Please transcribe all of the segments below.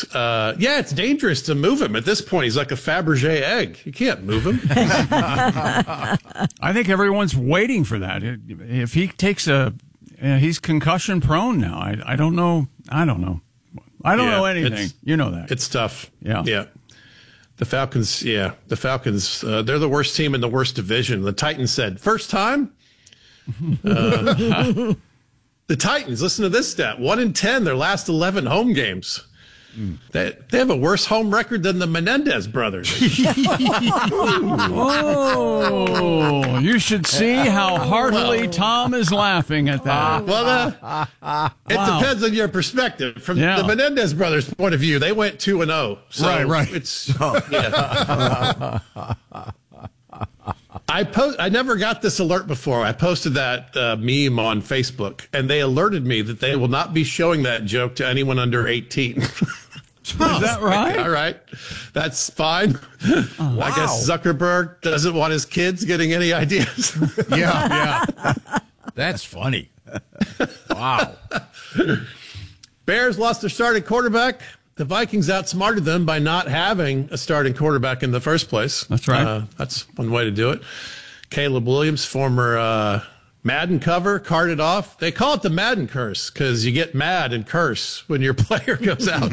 Yeah, it's dangerous to move him. At this point, he's like a Fabergé egg. You can't move him. I think everyone's waiting for that. If he takes he's concussion prone now. I don't know. I don't know anything. You know that. It's tough. Yeah. The Falcons, they're the worst team in the worst division. The Titans said, first time? The Titans, listen to this stat, 1-10 their last 11 home games. They have a worse home record than the Menendez brothers. Oh, you should see how heartily Tom is laughing at that. It depends on your perspective. From the Menendez brothers' point of view, they went 2-0. So right. I never got this alert before. I posted that meme on Facebook, and they alerted me that they will not be showing that joke to anyone under 18. Is that right? All right. That's fine. Wow. I guess Zuckerberg doesn't want his kids getting any ideas. Yeah. That's funny. Wow. Bears lost their starting quarterback. The Vikings outsmarted them by not having a starting quarterback in the first place. That's right. That's one way to do it. Caleb Williams, former Madden cover, carted off. They call it the Madden curse because you get mad and curse when your player goes out.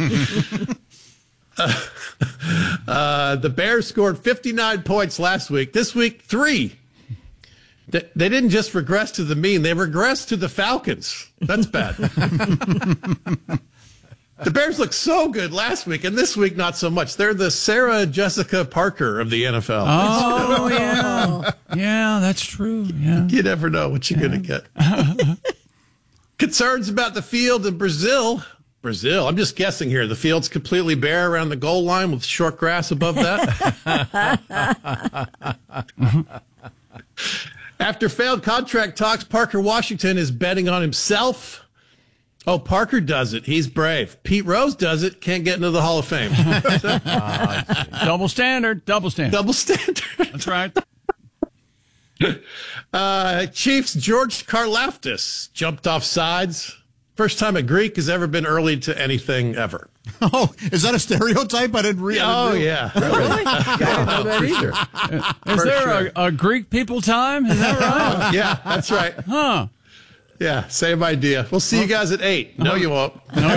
The Bears scored 59 points last week. This week, 3. They didn't just regress to the mean. They regressed to the Falcons. That's bad. The Bears looked so good last week, and this week not so much. They're the Sarah Jessica Parker of the NFL. Oh, yeah. Yeah, that's true. Yeah. You never know what you're going to get. Concerns about the field in Brazil. I'm just guessing here. The field's completely bare around the goal line with short grass above that. After failed contract talks, Parker Washington is betting on himself. Oh, Parker does it. He's brave. Pete Rose does it. Can't get into the Hall of Fame. Double standard. That's right. Chiefs George Karlaftis jumped off sides. First time a Greek has ever been early to anything ever. Oh, is that a stereotype? I didn't read. Yeah. Really? I didn't know that either. Is there a Greek people time? Is that right? Yeah, that's right. Huh. Yeah, same idea. We'll see you guys at 8. No, you won't.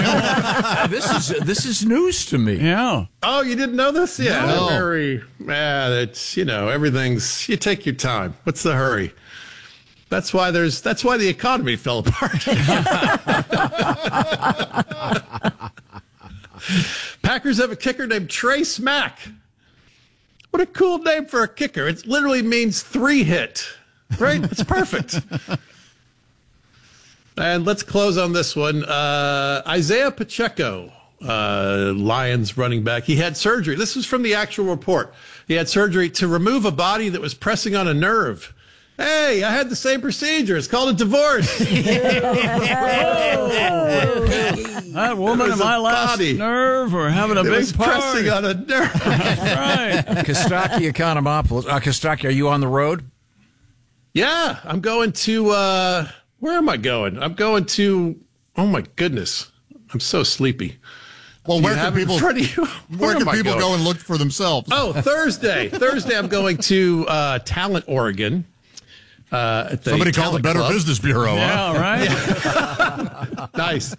This is news to me. Yeah. Oh, you didn't know this? Yeah. No. It's, everything's, you take your time. What's the hurry? That's why the economy fell apart. Packers have a kicker named Trey Smack. What a cool name for a kicker. It literally means 3-hit, right? It's perfect. And let's close on this one. Isaiah Pacheco, Lions running back. He had surgery. This was from the actual report. He had surgery to remove a body that was pressing on a nerve. Hey, I had the same procedure. It's called a divorce. That woman in my last nerve or having a big party. Pressing on a nerve. Right. Kostaki Economopoulos. Kostaki, are you on the road? Yeah, I'm going to... where am I going? I'm going to, oh my goodness, I'm so sleepy. Well, where can people go and look for themselves? Oh, Thursday. I'm going to Talent, Oregon. Somebody called the Better Club. Business Bureau. Yeah, right. Nice.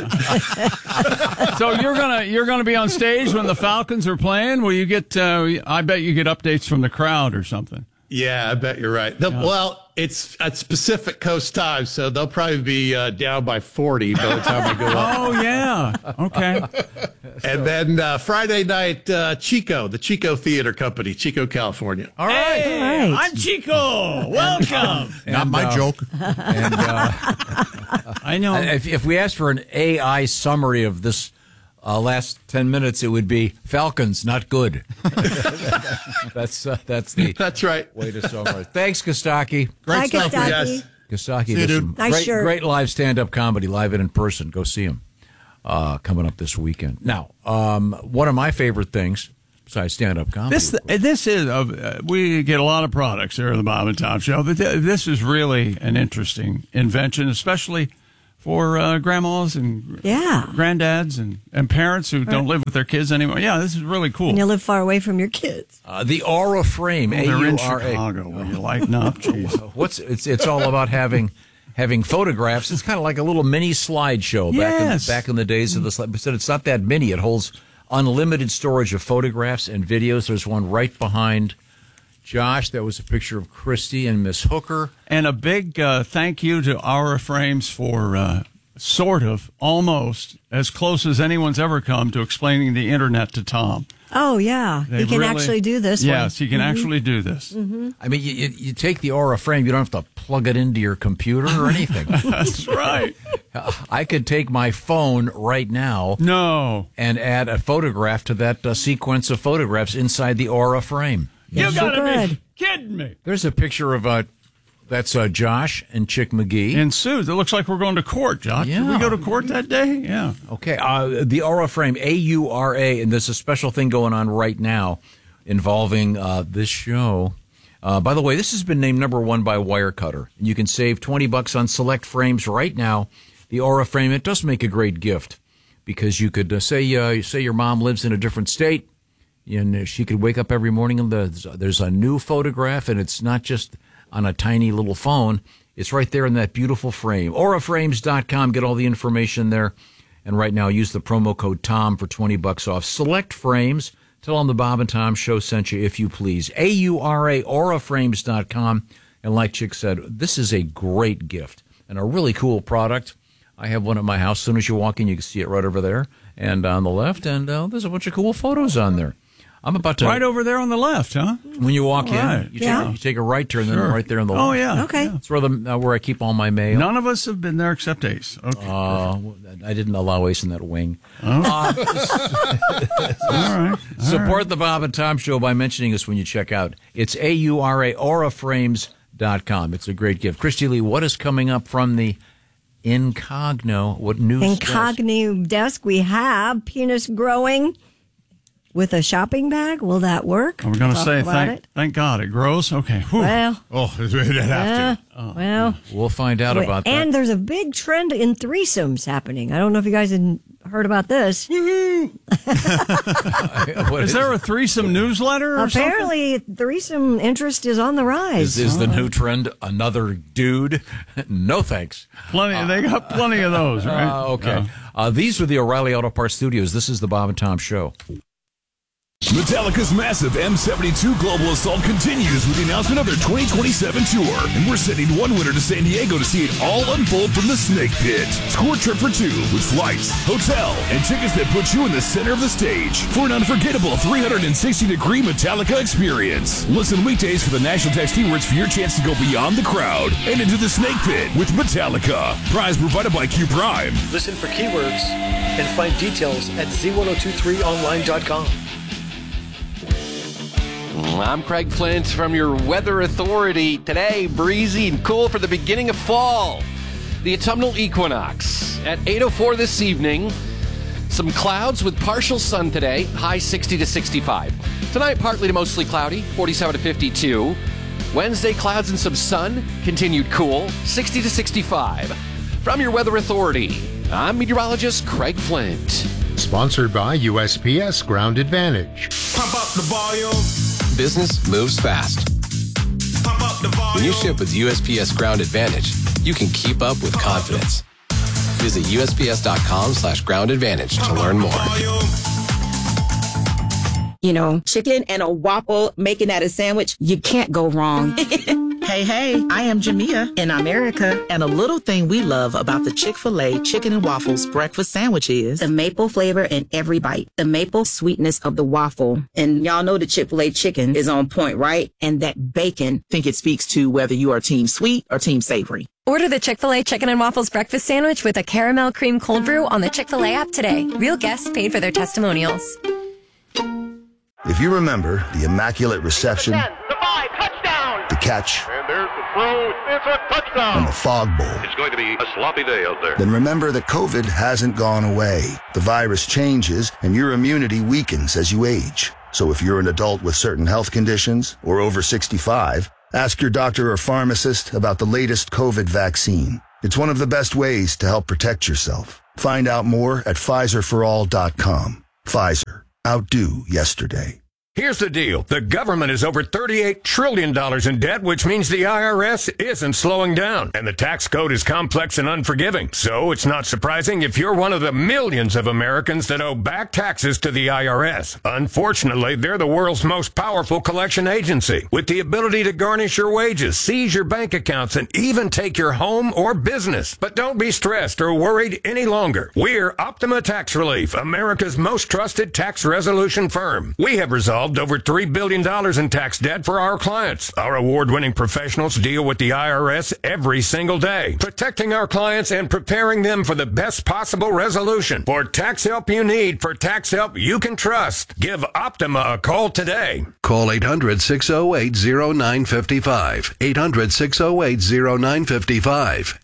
So you're gonna be on stage when the Falcons are playing. Will you get? I bet you get updates from the crowd or something. Yeah, I bet you're right. Well, it's at Pacific Coast time, so they'll probably be down by 40 by the time I go up. Oh, yeah. Okay. And then Friday night, Chico, the Chico Theater Company, Chico, California. All right. Hey, I'm Chico. Welcome. Not my joke. And I know. If we asked for an AI summary of this last 10 minutes, it would be Falcons, not good. That's right. Way to summarize. Thanks, Kostaki. Great stuff. Kostaki. Yes. Kostaki, you, some Nice shirt. great live stand-up comedy, live and in person. Go see him coming up this weekend. Now, one of my favorite things, besides stand-up comedy, This is we get a lot of products here at the Bob and Tom Show, but this is really an interesting invention, especially for grandmas and granddads and parents who don't live with their kids anymore. Yeah, this is really cool. And you live far away from your kids. The Aura Frame, they're in AURA. Chicago. Will you lighten up? Jeez. It's all about having photographs. It's kind of like a little mini slideshow back in the days of the slide. But it's not that mini. It holds unlimited storage of photographs and videos. There's one right behind Josh. That was a picture of Christy and Miss Hooker. And a big thank you to Aura Frames for almost as close as anyone's ever come to explaining the internet to Tom. Oh, yeah. He can actually do this. Yes, he can actually do this. Mm-hmm. I mean, you take the Aura Frame, you don't have to plug it into your computer or anything. That's right. I could take my phone right now and add a photograph to that sequence of photographs inside the Aura Frame. You gotta be kidding me. There's a picture of that's Josh and Chick McGee. And Sue. It looks like we're going to court, Josh. Yeah. Did we go to court that day? Yeah. Okay. The Aura Frame, AURA, and there's a special thing going on right now involving this show. By the way, this has been named #1 by Wirecutter. You can save $20 on select frames right now. The Aura Frame, it does make a great gift because you could say your mom lives in a different state. And she could wake up every morning and there's a new photograph, and it's not just on a tiny little phone. It's right there in that beautiful frame. Auraframes.com. Get all the information there. And right now, use the promo code TOM for $20 off. Select frames. Tell them the Bob and Tom Show sent you, if you please. AURA, Auraframes.com. And like Chick said, this is a great gift and a really cool product. I have one at my house. As soon as you walk in, you can see it right over there and on the left. And there's a bunch of cool photos on there. I'm about to... Right over there on the left, huh? When you walk in, you take a right turn, then right there on the left. Oh, yeah. Okay. It's where I keep all my mail. None of us have been there except Ace. Okay. I didn't allow Ace in that wing. All right. Support the Bob and Tom Show by mentioning us when you check out. It's AURA, Auraframes.com. It's a great gift. Christy Lee, what is coming up from the Incogno? What news? Incogno desk. We have penis growing with a shopping bag. Will that work? I'm going to say thank God it grows. Okay. Whew. Well, it'd have to. Well, we'll find out about that. And there's a big trend in threesomes happening. I don't know if you guys had heard about this. Is there a threesome newsletter? Or Apparently, threesome interest is on the rise. Is the new trend another dude? No thanks. They got plenty of those, right? Okay. These are the O'Reilly Auto Parts Studios. This is the Bob and Tom Show. Metallica's massive M72 Global Assault continues with the announcement of their 2027 tour. And we're sending one winner to San Diego to see it all unfold from the Snake Pit. Score a trip for two with flights, hotel, and tickets that put you in the center of the stage for an unforgettable 360-degree Metallica experience. Listen weekdays for the National Text keywords for your chance to go beyond the crowd and into the Snake Pit with Metallica. Prize provided by Q Prime. Listen for keywords and find details at z1023online.com. I'm Craig Flint from your Weather Authority. Today, breezy and cool for the beginning of fall. The autumnal equinox at 8:04 this evening. Some clouds with partial sun today, high 60 to 65. Tonight, partly to mostly cloudy, 47 to 52. Wednesday, clouds and some sun, continued cool, 60 to 65. From your Weather Authority, I'm meteorologist Craig Flint. Sponsored by USPS Ground Advantage. Pump up the volume. Business moves fast. Pump up the volume. When you ship with USPS Ground Advantage, you can keep up with confidence. Visit USPS.com/Ground Advantage to learn more. You know, chicken and a waffle, making that a sandwich, you can't go wrong. Hey, I am Jamia in America, and a little thing we love about the Chick-fil-A Chicken and Waffles breakfast sandwich is the maple flavor in every bite, the maple sweetness of the waffle. And y'all know the Chick-fil-A chicken is on point, right? And that bacon. Think it speaks to whether you are team sweet or team savory. Order the Chick-fil-A Chicken and Waffles breakfast sandwich with a caramel cream cold brew on the Chick-fil-A app today. Real guests paid for their testimonials. If you remember the Immaculate Reception, the 5, touchdown! The catch, and there's the throw, it's a touchdown! And the Fog Bowl, it's going to be a sloppy day out there. Then remember that COVID hasn't gone away. The virus changes, and your immunity weakens as you age. So if you're an adult with certain health conditions or over 65, ask your doctor or pharmacist about the latest COVID vaccine. It's one of the best ways to help protect yourself. Find out more at PfizerForAll.com. Pfizer. Outdo yesterday. Here's the deal. The government is over $38 trillion in debt, which means the IRS isn't slowing down. And the tax code is complex and unforgiving. So it's not surprising if you're one of the millions of Americans that owe back taxes to the IRS. Unfortunately, they're the world's most powerful collection agency, with the ability to garnish your wages, seize your bank accounts, and even take your home or business. But don't be stressed or worried any longer. We're Optima Tax Relief, America's most trusted tax resolution firm. We have resolved over $3 billion in tax debt for our clients. Our award-winning professionals deal with the IRS every single day, protecting our clients and preparing them for the best possible resolution. For tax help you need, for tax help you can trust, give Optima a call today. Call 800-608-0955. 800-608-0955.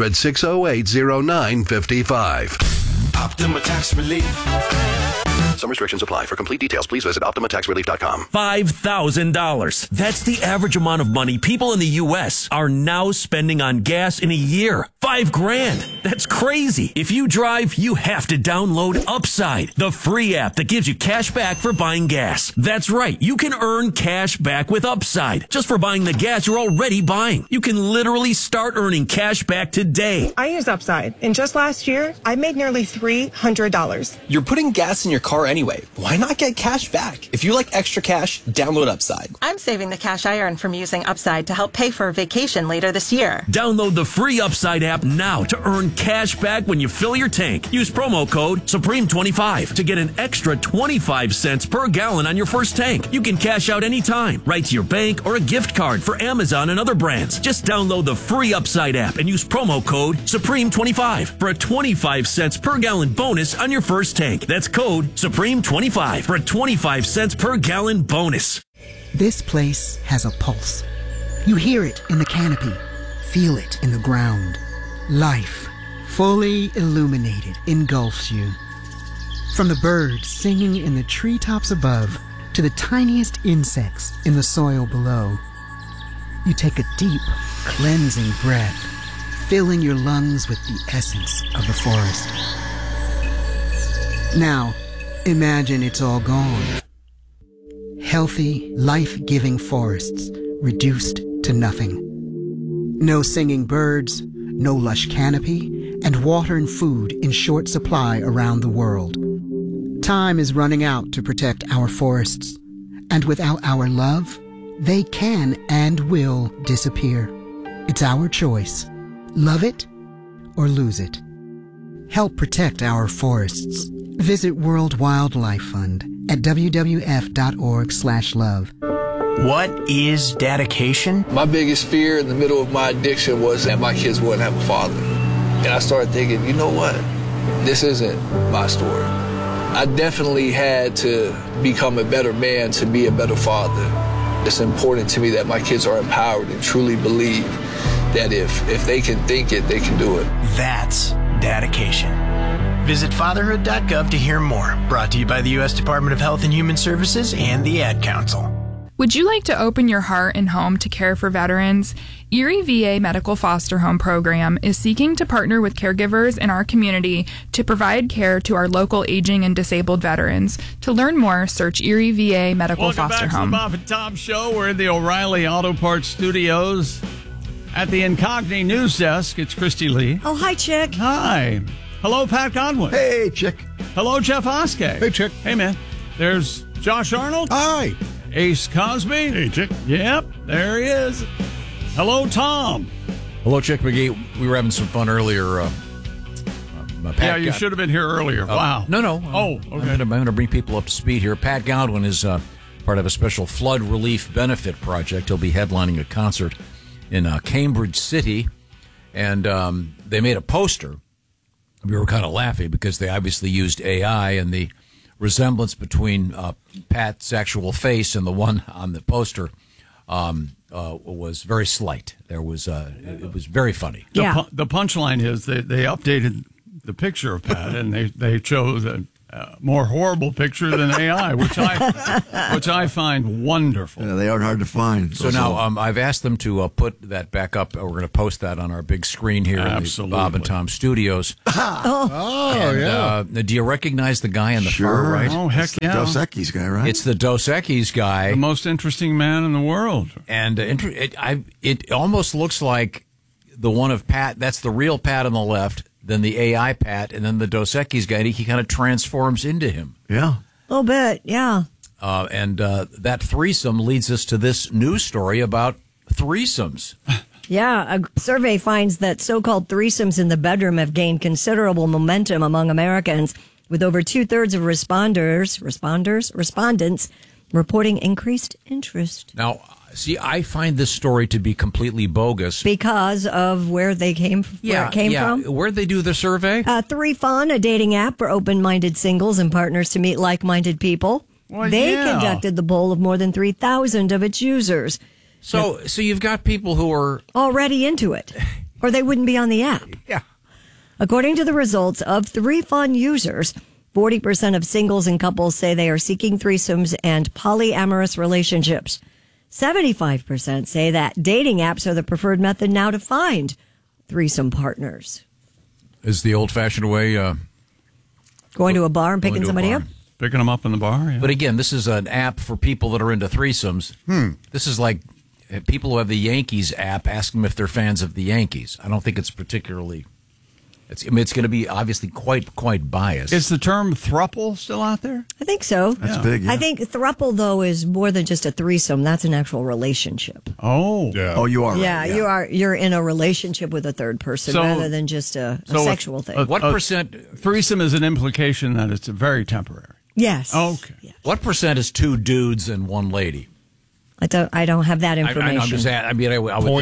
800-608-0955. Optima Tax Relief. Some restrictions apply. For complete details, please visit OptimaTaxRelief.com. $5,000. That's the average amount of money people in the U.S. are now spending on gas in a year. $5,000. That's crazy. If you drive, you have to download Upside, the free app that gives you cash back for buying gas. That's right. You can earn cash back with Upside just for buying the gas you're already buying. You can literally start earning cash back today. I use Upside, and just last year, I made nearly $300. You're putting gas in your car anyway. Why not get cash back? If you like extra cash, download Upside. I'm saving the cash I earn from using Upside to help pay for a vacation later this year. Download the free Upside app now to earn cash back when you fill your tank. Use promo code Supreme25 to get an extra 25 cents per gallon on your first tank. You can cash out anytime, right to your bank or a gift card for Amazon and other brands. Just download the free Upside app and use promo code Supreme25 for a 25 cents per gallon bonus on your first tank. That's code Supreme25 for a 25 cents per gallon bonus. This place has a pulse. You hear it in the canopy, feel it in the ground. Life, fully illuminated, engulfs you. From the birds singing in the treetops above to the tiniest insects in the soil below, you take a deep, cleansing breath, filling your lungs with the essence of the forest. Now, imagine it's all gone. Healthy, life-giving forests reduced to nothing. No singing birds, no lush canopy, and water and food in short supply around the world. Time is running out to protect our forests, and without our love, they can and will disappear. It's our choice. Love it or lose it. Help protect our forests. Visit World Wildlife Fund at wwf.org/love. What is dedication? My biggest fear in the middle of my addiction was that my kids wouldn't have a father. And I started thinking, you know what? This isn't my story. I definitely had to become a better man to be a better father. It's important to me that my kids are empowered and truly believe that if they can think it, they can do it. That's dedication. Visit fatherhood.gov to hear more. Brought to you by the U.S. Department of Health and Human Services and the Ad Council. Would you like to open your heart and home to care for veterans? Erie VA Medical Foster Home Program is seeking to partner with caregivers in our community to provide care to our local aging and disabled veterans. To learn more, search Erie VA Medical Foster Home. Welcome back to the Bob and Tom Show. We're in the O'Reilly Auto Parts Studios. At the Incogni News Desk, it's Christy Lee. Oh, hi, Chick. Hi. Hello, Pat Conway. Hey, Chick. Hello, Jeff Oskey. Hey, Chick. Hey, man. There's Josh Arnold. Hi. Ace Cosby. Hey, Chick. Yep, there he is. Hello, Tom. Hello, Chick McGee. We were having some fun earlier. Pat you should have been here earlier. Wow. No. Oh, okay. I'm going to bring people up to speed here. Pat Godwin is part of a special flood relief benefit project. He'll be headlining a concert in Cambridge City, and they made a poster. We were kind of laughing because they obviously used AI, and the resemblance between Pat's actual face and the one on the poster was very slight. There was it was very funny. The punchline is they updated the picture of Pat, and they chose more horrible picture than AI, which I find wonderful. Yeah, they aren't hard to find. So now I've asked them to put that back up. We're going to post that on our big screen here in the Bob and Tom studios. Do you recognize the guy on the far right? Oh, heck yeah. Dos Equis guy, right? It's the Dos Equis guy. The most interesting man in the world. And it almost looks like the one of Pat. That's the real Pat on the left. Then the AI Pat, and then the Dos Equis guy, he kind of transforms into him. Yeah. A little bit, yeah. And that threesome leads us to this news story about threesomes. Yeah, a survey finds that so-called threesomes in the bedroom have gained considerable momentum among Americans, with over 2/3 of respondents reporting increased interest. Now, see, I find this story to be completely bogus. Because of where they came from? Where'd they do the survey? Threefun, a dating app for open-minded singles and partners to meet like-minded people. Well, they conducted the poll of more than 3,000 of its users. So you've got people who are already into it, or they wouldn't be on the app. Yeah. According to the results of Threefun users, 40% of singles and couples say they are seeking threesomes and polyamorous relationships. 75% say that dating apps are the preferred method now to find threesome partners. Is the old-fashioned way going to a bar and picking somebody up? Picking them up in the bar, yeah. But again, this is an app for people that are into threesomes. This is like people who have the Yankees app asking them if they're fans of the Yankees. I don't think it's particularly... It's going to be obviously quite biased. Is the term throuple still out there? I think so. That's big. Yeah. I think throuple, though, is more than just a threesome. That's an actual relationship. Oh. Yeah. Oh, you are right. Yeah, you are. You're in a relationship with a third person rather than just a sexual thing. What percent? Threesome is an implication that it's very temporary. Yes. Okay. Yes. What percent is 2 dudes and 1 lady? I don't have that information. I'm just I would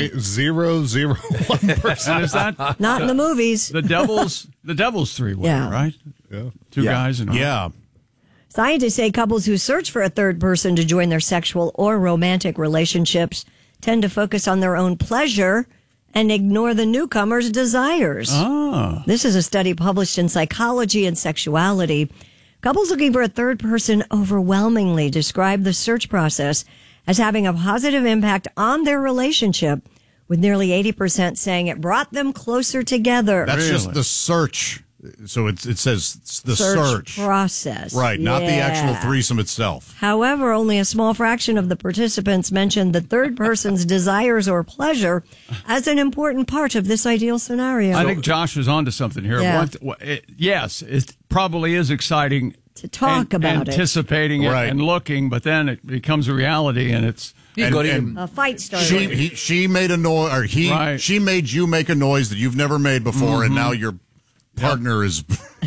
0.001%. Is that not in the movies? The devil's 3-way, right? Yeah. 2 guys and Scientists say couples who search for a third person to join their sexual or romantic relationships tend to focus on their own pleasure and ignore the newcomer's desires. This is a study published in Psychology and Sexuality. Couples looking for a third person overwhelmingly describe the search process as having a positive impact on their relationship, with nearly 80% saying it brought them closer together. That's just the search. So it says it's the search process. Right, not the actual threesome itself. However, only a small fraction of the participants mentioned the third person's desires or pleasure as an important part of this ideal scenario. I think Josh is onto something here. Yeah. Yes, it probably is exciting to talk about anticipating it and looking, but then it becomes a reality, and it's a fight started. She made a noise, or she made you make a noise that you've never made before, and now your partner is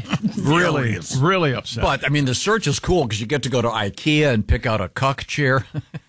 really upset. But I mean, the search is cool because you get to go to IKEA and pick out a cuck chair.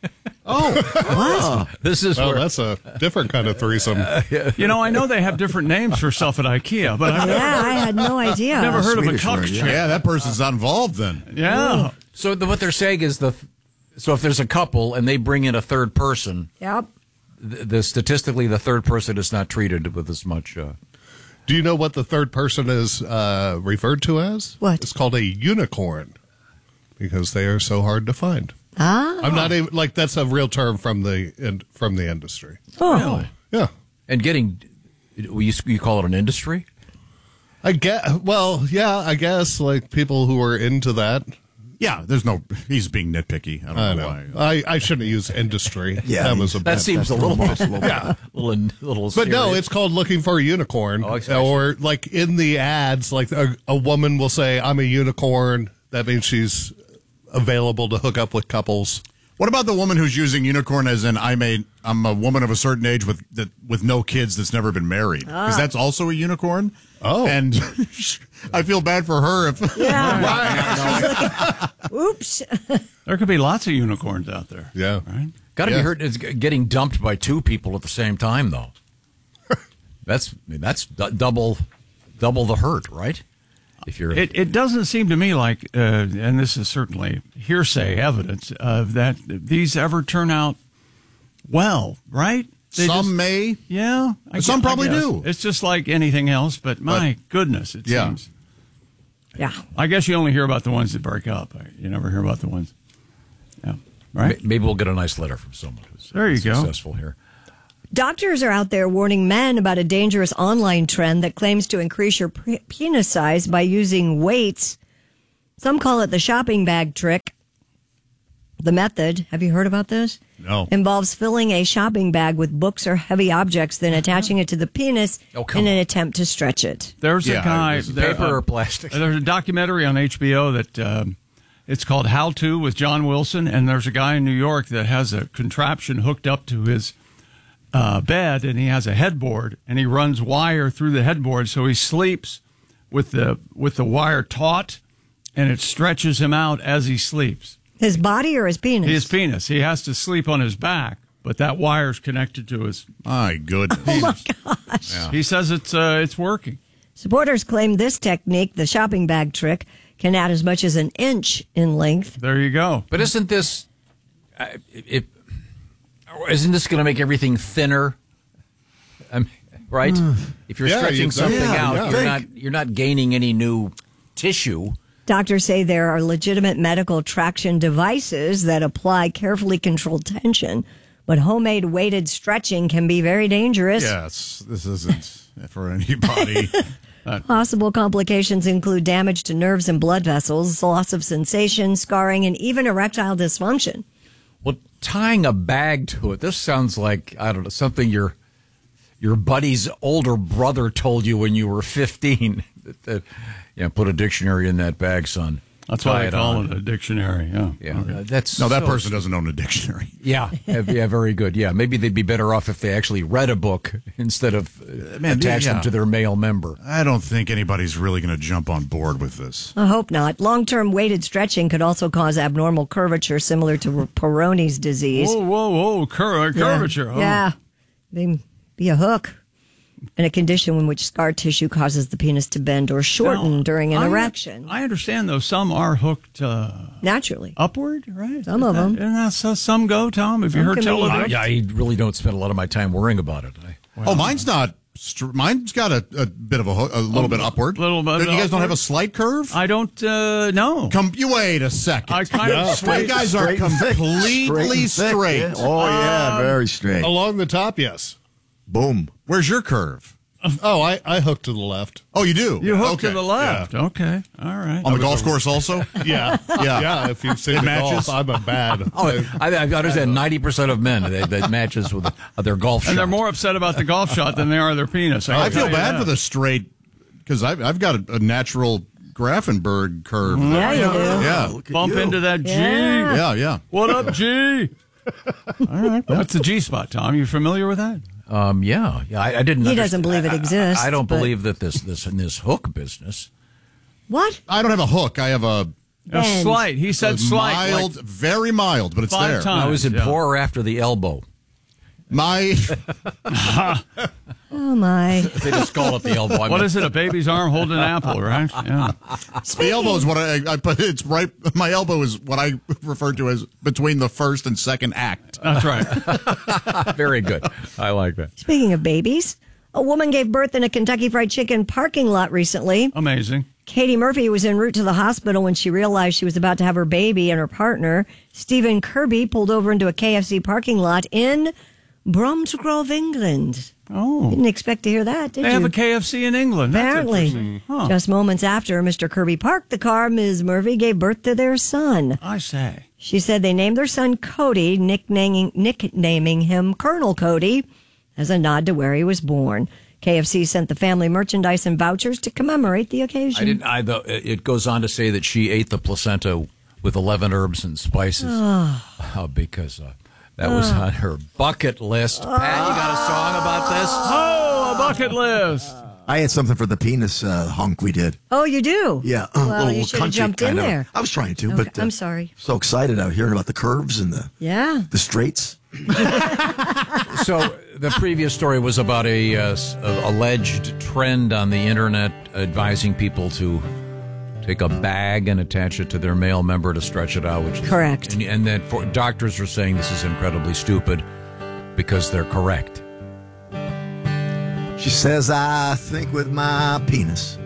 What? This is that's a different kind of threesome. You know, I know they have different names for stuff at IKEA, but I had no idea. Never heard of a cuck chair. Yeah, that person's not involved then. Yeah. Ooh. So what they're saying is so if there's a couple and they bring in a third person, statistically the third person is not treated with as much. Do you know what the third person is referred to as? What? It's called a unicorn because they are so hard to find. I'm not even that's a real term from the industry. Oh, really? Yeah. And you call it an industry? I guess like people who are into that. Yeah, he's being nitpicky. I don't know why. I shouldn't use industry. Yeah, that seems a little bit. Little. But no, it's called looking for a unicorn. Or like in the ads, like a woman will say, "I'm a unicorn." That means she's available to hook up with couples. What about the woman who's using unicorn as in I'm a woman of a certain age with no kids that's never been married? Because that's also a unicorn. Oh, and I feel bad for her if. Oops. There could be lots of unicorns out there. Yeah, right. Got to be hurt. It's getting dumped by 2 people at the same time, though. That's double the hurt, right? If you're, it doesn't seem to me like, and this is certainly hearsay evidence that these ever turn out well, right? Some may, some probably do. It's just like anything else, but my goodness, it seems. Yeah. I guess you only hear about the ones that break up. You never hear about the ones. Yeah. Right? Maybe we'll get a nice letter from someone who's successful here. Doctors are out there warning men about a dangerous online trend that claims to increase your penis size by using weights. Some call it the shopping bag trick. The method, have you heard about this? No. Involves filling a shopping bag with books or heavy objects, then attaching it to the penis in an attempt to stretch it. There's a guy... paper or plastic? There's a documentary on HBO that... it's called How To with John Wilson, and there's a guy in New York that has a contraption hooked up to his bed, and he has a headboard, and he runs wire through the headboard, so he sleeps with the wire taut, and it stretches him out as he sleeps. His body or his penis? His penis. He has to sleep on his back, but that wire's connected to his... My goodness. Oh, my gosh. Yeah. He says it's working. Supporters claim this technique, the shopping bag trick, can add as much as an inch in length. There you go. But isn't this going to make everything thinner? Right? If you're stretching something out, you're not gaining any new tissue. Doctors say there are legitimate medical traction devices that apply carefully controlled tension, but homemade weighted stretching can be very dangerous. Yes, this isn't for anybody. Possible complications include damage to nerves and blood vessels, loss of sensation, scarring, and even erectile dysfunction. Well, tying a bag to it, this sounds like, I don't know, something your buddy's older brother told you when you were 15. Put a dictionary in that bag, son. That's why I call it a dictionary. Yeah. Okay. That person doesn't own a dictionary. Yeah, very good. Yeah, maybe they'd be better off if they actually read a book instead of attach them to their male member. I don't think anybody's really going to jump on board with this. I hope not. Long-term weighted stretching could also cause abnormal curvature similar to Peyronie's disease. Whoa, curvature. Yeah. They be a hook. And a condition in which scar tissue causes the penis to bend or shorten during an erection. I understand, though, some are hooked naturally upward, right? Some of them. And that's how some go, Tom. Have you heard tell of it? I really don't spend a lot of my time worrying about it. Mine's not. Mine's got a bit of a little bit upward. Little bit. You guys don't have a slight curve? I don't know. You wait a second. I kind of straight. You guys are completely straight. Oh yeah, very straight. Along the top, yes. Boom. Where's your curve? Oh, I hook to the left. Oh, you do? You hook to the left. Yeah. Okay. All right. On the golf course also? Yeah. If you've seen matches, I'm a bad. I understand 90% of men that matches with their golf shot. And they're more upset about the golf shot than they are their penis. I feel bad for the straight, because I've got a natural Grafenberg curve. Yeah, you do. Yeah. Bump into that G. Yeah. What up, G? All right. What's the G spot, Tom? You familiar with that? Yeah. I didn't. He doesn't believe it exists. I don't believe that this hook business. What? I don't have a hook. I have a slight. He said slight, mild, very mild, but it's 5 there. times. Now, is it before or after the elbow? Oh my! They just call it the elbow. What is it? A baby's arm holding an apple, right? Yeah. The elbow is what I put. It's right. My elbow is what I refer to as between the first and second act. That's right. Very good. I like that. Speaking of babies, a woman gave birth in a Kentucky Fried Chicken parking lot recently. Amazing. Katie Murphy was en route to the hospital when she realized she was about to have her baby, and her partner, Stephen Kirby, pulled over into a KFC parking lot in Bromsgrove, England. Oh. Didn't expect to hear that, did you? They have a KFC in England. Apparently. Just moments after Mr. Kirby parked the car, Ms. Murphy gave birth to their son. I say. She said they named their son Cody, nicknaming him Colonel Cody, as a nod to where he was born. KFC sent the family merchandise and vouchers to commemorate the occasion. It goes on to say that she ate the placenta with 11 herbs and spices. Because that was on her bucket list. Pat, you got a song about this? Oh, a bucket list. I had something for the penis hunk we did. Oh, you do? Yeah. Well, you should have jumped in there. I was trying to, okay, but... I'm sorry. So excited out hearing about the curves and the straights. So the previous story was about a alleged trend on the internet advising people to take a bag and attach it to their male member to stretch it out. Correct. And that doctors are saying this is incredibly stupid because they're correct. She says, I think with my penis.